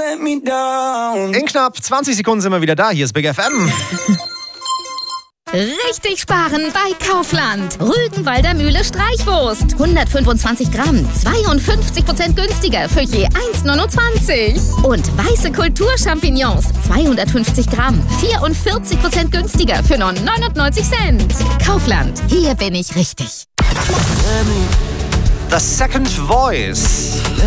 In knapp 20 Sekunden sind wir wieder da. Hier ist Big FM. Richtig sparen bei Kaufland. Rügenwalder Mühle Streichwurst. 125 Gramm, 52% günstiger für je 1,29. Und weiße Kulturchampignons, 250 Gramm, 44% günstiger für nur 99 Cent. Kaufland, hier bin ich richtig. The Second Voice.